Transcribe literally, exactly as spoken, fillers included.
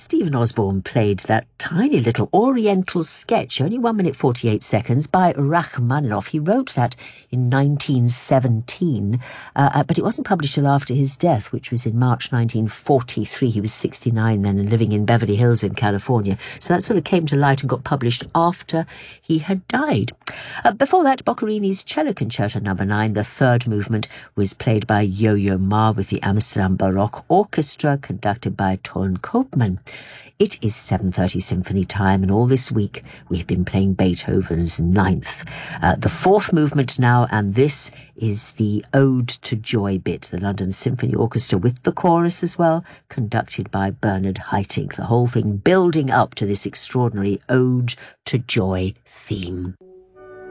Stephen Osborne played that tiny little Oriental sketch, only one minute forty-eight seconds, by Rachmaninoff. He wrote that in nineteen seventeen, uh, but it wasn't published till after his death, which was in March nineteen forty-three. He was sixty-nine then and living in Beverly Hills in California. So that sort of came to light and got published after he had died. Uh, before that, Boccherini's Cello Concerto number nine, the third movement, was played by Yo-Yo Ma with the Amsterdam Baroque Orchestra, conducted by Ton Koopman. It is seven thirty Symphony time, and all this week we've been playing Beethoven's Ninth. Uh, the fourth movement now, and this is the Ode to Joy bit, the London Symphony Orchestra with the chorus as well, conducted by Bernard Haitink. The whole thing building up to this extraordinary Ode to Joy theme.